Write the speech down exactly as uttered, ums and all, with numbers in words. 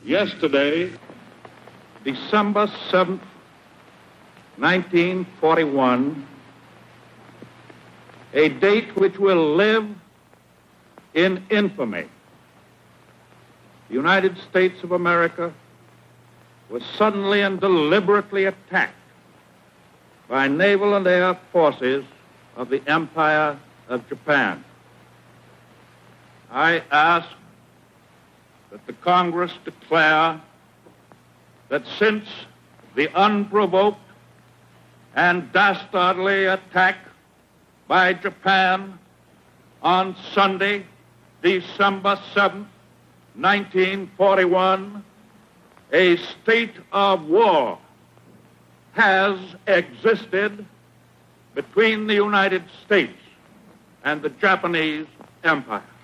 Yesterday, December seventh, nineteen forty-one, a date which will live in infamy. The United States of America was suddenly and deliberately attacked by naval and air forces of the Empire of Japan. I ask that the Congress declare that since the unprovoked and dastardly attack by Japan on Sunday, December seventh, nineteen forty-one, a state of war has existed between the United States and the Japanese Empire.